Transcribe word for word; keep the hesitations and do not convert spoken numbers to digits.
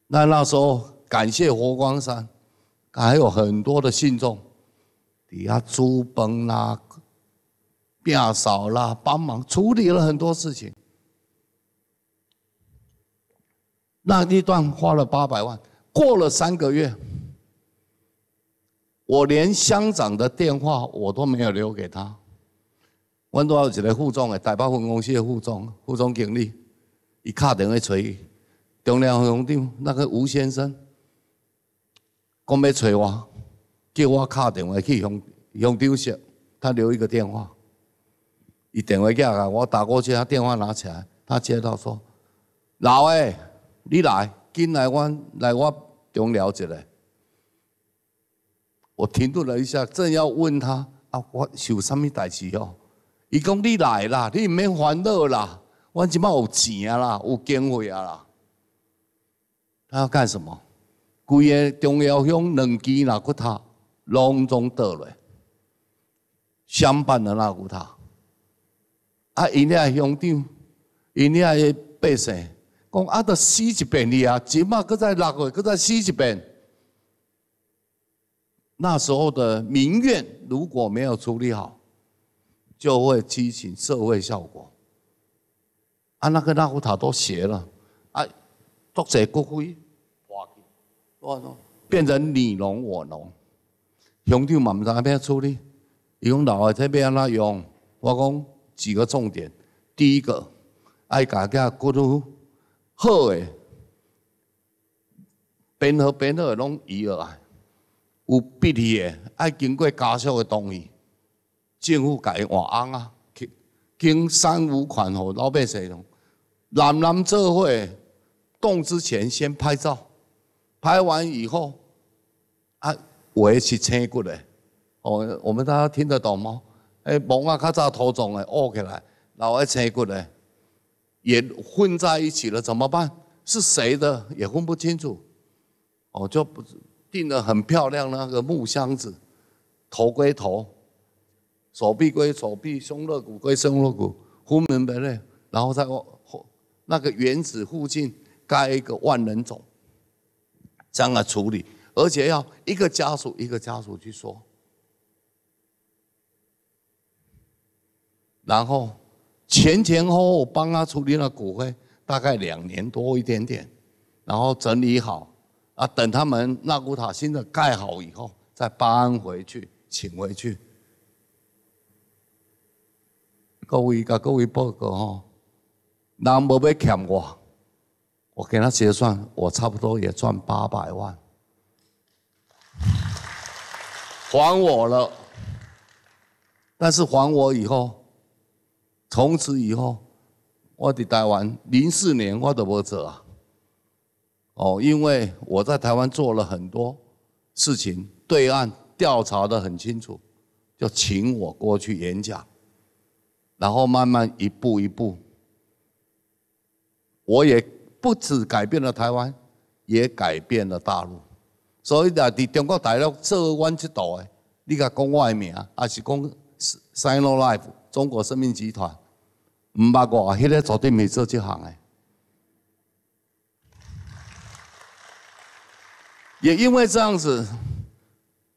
那那时候感谢佛光山，还有很多的信众，底下煮饭啦、打扫啦，帮忙处理了很多事情。那一段花了八百万，过了三个月，我连乡长的电话我都没有留给他。我都有一个副总的，台北分公司的副总、副总经理，伊打电话找伊，中央乡长那个吴先生，讲要找我，叫我打电话去乡乡长室，他留一个电话。伊电话架来，我打过去，他电话拿起来，他接到说：“老诶，你来，紧来我来我中寮一下。”我停顿了一下，正要问他啊，我是什么代志哦？伊讲你来啦，你唔免烦恼啦，我即摆有钱啊啦，有经费啊啦。他要干什么？规个中寮乡两支那骨头拢总倒落，相伴的那骨头。啊，因遐乡长，因遐百姓讲啊，得死一遍哩啊！即马搁再六月，搁再死一遍。那时候的民怨如果没有处理好，就会激起社会效果。啊，那个那骨头都斜了，啊，作者骨灰滑去，变成你侬我侬。乡长嘛唔知要处理，伊讲老的这要安怎用？我讲。几个重点，第一个，爱家家骨头好诶，边好边好拢移落来，有必须诶，爱经过家属诶同意，政府家换翁啊，经三五款互老百姓用，人人做伙，动之前先拍照，拍完以后，啊，有诶是青骨诶，哦，我们大家听得懂吗？哎，毛啊，较早头种的挖起来，然后青骨的也混在一起了，怎么办？是谁的也分不清楚。哦，就订了很漂亮那个木箱子，头归头，手臂归手臂，胸肋骨归胸肋骨，分门别类，然后在那个原址附近盖一个万人冢，这样来处理，而且要一个家属一个家属去说。然后前前后后帮他处理了骨灰，大概两年多一点点，然后整理好啊，等他们纳古塔新的盖好以后，再搬回去，请回去。各位甲各位报告吼，人无要欠我，我给他结算，我差不多也赚八百万，还我了。但是还我以后。从此以后，我在台湾零四年我都无做啊。哦，因为我在台湾做了很多事情，对岸调查得很清楚，就请我过去演讲，然后慢慢一步一步，我也不止改变了台湾，也改变了大陆。所以在中国大陆做阮这道的，你甲讲我的名，还是讲 Sinolife 中国生命集团，唔捌我，迄个绝对没做这行的。也因为这样子，